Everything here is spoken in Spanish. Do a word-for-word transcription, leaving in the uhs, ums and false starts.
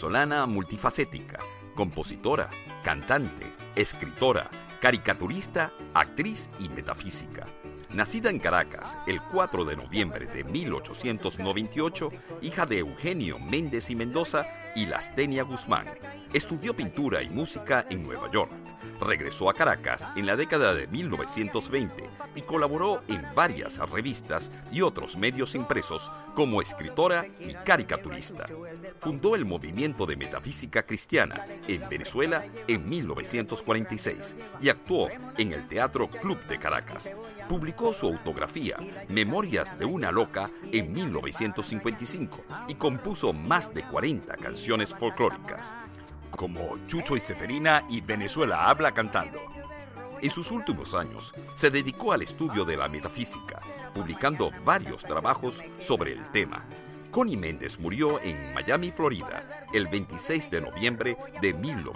venezolana multifacética, compositora, cantante, escritora, caricaturista, actriz y metafísica. Nacida en Caracas el cuatro de noviembre de mil ochocientos noventa y ocho, hija de Eugenio Méndez y Mendoza y Lastenia Guzmán, estudió pintura y música en Nueva York. Regresó a Caracas en la década de mil novecientos veinte y colaboró en varias revistas y otros medios impresos como escritora y caricaturista. Fundó el movimiento de metafísica cristiana en Venezuela en mil novecientos cuarenta y seis y actuó en el Teatro Club de Caracas. Publicó su autografía Memorias de una loca en mil novecientos cincuenta y cinco y compuso más de cuarenta canciones folclóricas, como Chucho y Seferina y Venezuela habla cantando. En sus últimos años se dedicó al estudio de la metafísica, publicando varios trabajos sobre el tema. Connie Méndez murió en Miami, Florida, el veintiséis de noviembre de mil novecientos